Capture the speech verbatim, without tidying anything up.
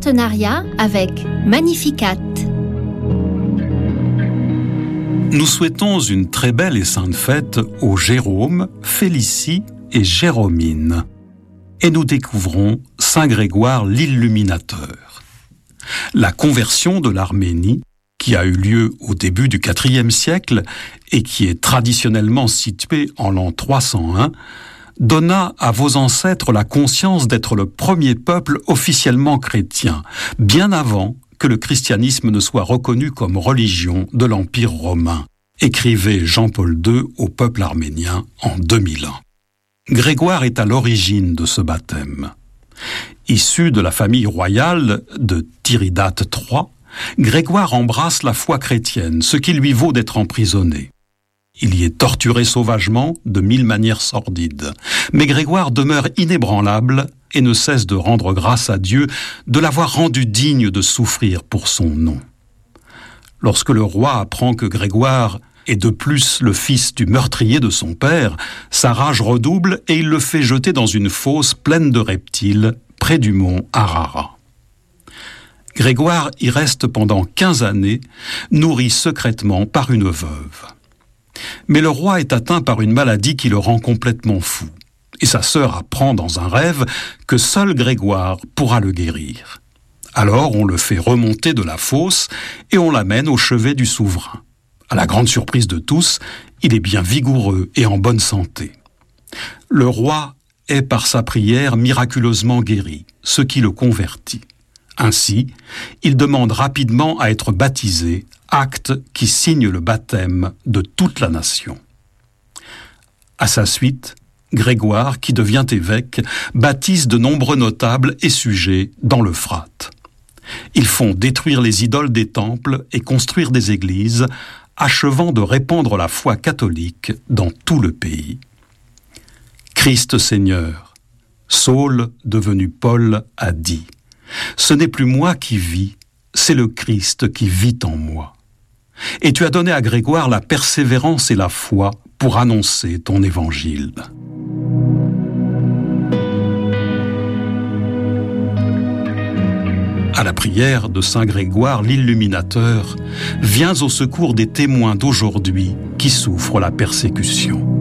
partenariat avec Magnificat. Nous souhaitons une très belle et sainte fête aux Jérôme, Félicie et Jérômine. Et nous découvrons Saint Grégoire l'Illuminateur. La conversion de l'Arménie, qui a eu lieu au début du quatrième siècle et qui est traditionnellement située en l'an trois cent un, donna à vos ancêtres la conscience d'être le premier peuple officiellement chrétien, bien avant que le christianisme ne soit reconnu comme religion de l'Empire romain, écrivait Jean-Paul deux au peuple arménien en deux mille un. Grégoire est à l'origine de ce baptême. Issu de la famille royale de Tiridate trois, Grégoire embrasse la foi chrétienne, ce qui lui vaut d'être emprisonné. Il y est torturé sauvagement de mille manières sordides, mais Grégoire demeure inébranlable et ne cesse de rendre grâce à Dieu de l'avoir rendu digne de souffrir pour son nom. Lorsque le roi apprend que Grégoire est de plus le fils du meurtrier de son père, sa rage redouble et il le fait jeter dans une fosse pleine de reptiles près du mont Ararat. Grégoire y reste pendant quinze années, nourri secrètement par une veuve. Mais le roi est atteint par une maladie qui le rend complètement fou. Et sa sœur apprend dans un rêve que seul Grégoire pourra le guérir. Alors on le fait remonter de la fosse et on l'amène au chevet du souverain. À la grande surprise de tous, il est bien vigoureux et en bonne santé. Le roi est par sa prière miraculeusement guéri, ce qui le convertit. Ainsi, il demande rapidement à être baptisé, acte qui signe le baptême de toute la nation. À sa suite, Grégoire, qui devient évêque, baptise de nombreux notables et sujets dans l'Euphrate. Ils font détruire les idoles des temples et construire des églises, achevant de répandre la foi catholique dans tout le pays. Christ Seigneur, Saul, devenu Paul, a dit « Ce n'est plus moi qui vis, c'est le Christ qui vit en moi. » Et tu as donné à Grégoire la persévérance et la foi pour annoncer ton évangile. À la prière de Saint Grégoire l'Illuminateur, viens au secours des témoins d'aujourd'hui qui souffrent la persécution.